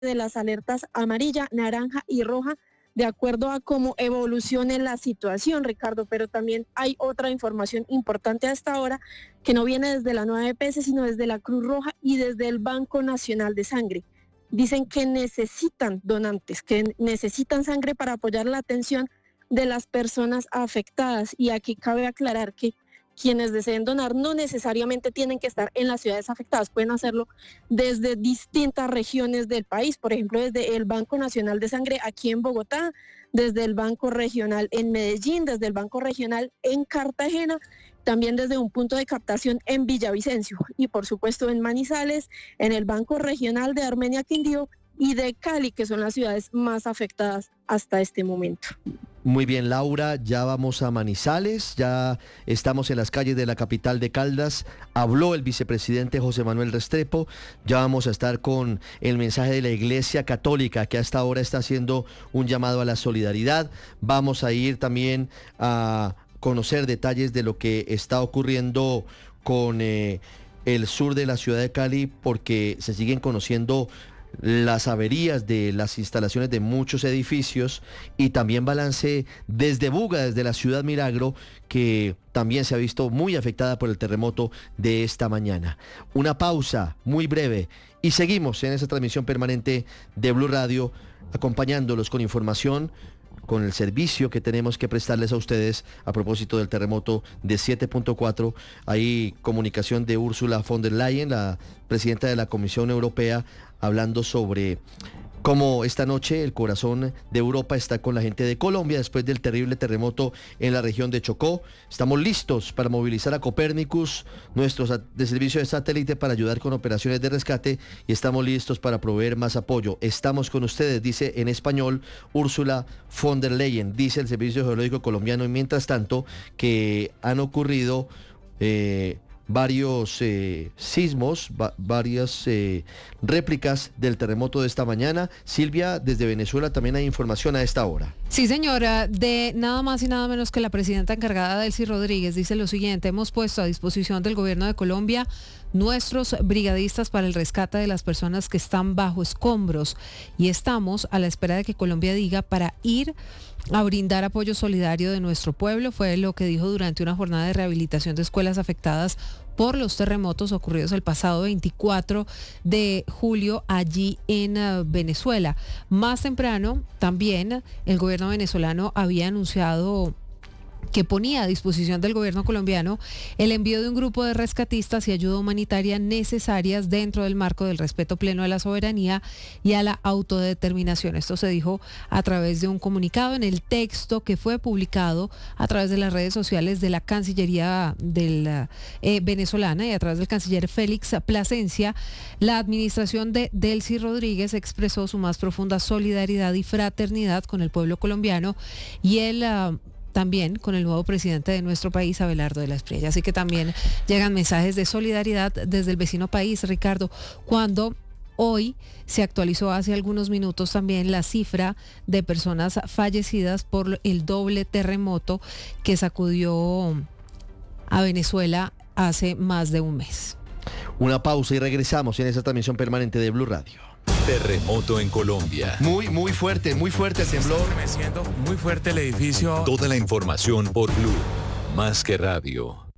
de las alertas amarilla, naranja y roja, de acuerdo a cómo evolucione la situación, Ricardo, pero también hay otra información importante a esta hora que no viene desde la nueva EPS, sino desde la Cruz Roja y desde el Banco Nacional de Sangre. Dicen que necesitan donantes, que necesitan sangre para apoyar la atención de las personas afectadas. Y aquí cabe aclarar que quienes deseen donar no necesariamente tienen que estar en las ciudades afectadas, pueden hacerlo desde distintas regiones del país, por ejemplo, desde el Banco Nacional de Sangre aquí en Bogotá, desde el Banco Regional en Medellín, desde el Banco Regional en Cartagena, también desde un punto de captación en Villavicencio y por supuesto en Manizales, en el Banco Regional de Armenia Quindío y de Cali, que son las ciudades más afectadas hasta este momento. Muy bien, Laura, ya vamos a Manizales, ya estamos en las calles de la capital de Caldas, habló el vicepresidente José Manuel Restrepo, ya vamos a estar con el mensaje de la Iglesia Católica, que hasta ahora está haciendo un llamado a la solidaridad. Vamos a ir también a conocer detalles de lo que está ocurriendo con el sur de la ciudad de Cali, porque se siguen conociendo las averías de las instalaciones de muchos edificios, y también balance desde Buga, desde la ciudad Milagro, que también se ha visto muy afectada por el terremoto de esta mañana. Una pausa muy breve y seguimos en esa transmisión permanente de Blue Radio, acompañándolos con información, con el servicio que tenemos que prestarles a ustedes a propósito del terremoto de 7.4. Hay comunicación de Ursula von der Leyen, la presidenta de la Comisión Europea, hablando sobre cómo esta noche el corazón de Europa está con la gente de Colombia después del terrible terremoto en la región de Chocó. Estamos listos para movilizar a Copernicus, nuestro de servicio de satélite, para ayudar con operaciones de rescate, y estamos listos para proveer más apoyo. Estamos con ustedes, dice en español Ursula von der Leyen, dice el Servicio Geológico Colombiano. Y mientras tanto, que han ocurrido varios sismos, varias réplicas del terremoto de esta mañana. Silvia, desde Venezuela también hay información a esta hora. Sí, señora, de nada más y nada menos que la presidenta encargada, Delcy Rodríguez, dice lo siguiente: hemos puesto a disposición del gobierno de Colombia nuestros brigadistas para el rescate de las personas que están bajo escombros, y estamos a la espera de que Colombia diga para ir a brindar apoyo solidario de nuestro pueblo. Fue lo que dijo durante una jornada de rehabilitación de escuelas afectadas por los terremotos ocurridos el pasado 24 de julio allí en Venezuela. Más temprano, también el gobierno venezolano había anunciado que ponía a disposición del gobierno colombiano el envío de un grupo de rescatistas y ayuda humanitaria necesarias dentro del marco del respeto pleno a la soberanía y a la autodeterminación. Esto se dijo a través de un comunicado en el texto que fue publicado a través de las redes sociales de la Cancillería venezolana y a través del canciller Félix Plasencia. La administración de Delcy Rodríguez expresó su más profunda solidaridad y fraternidad con el pueblo colombiano y también con el nuevo presidente de nuestro país, Abelardo de la Espriella. Así que también llegan mensajes de solidaridad desde el vecino país, Ricardo, cuando hoy se actualizó hace algunos minutos también la cifra de personas fallecidas por el doble terremoto que sacudió a Venezuela hace más de un mes. Una pausa y regresamos en esa transmisión permanente de Blue Radio. Terremoto en Colombia. Muy fuerte el temblor. Muy fuerte el edificio. Toda la información por Blue, más que radio.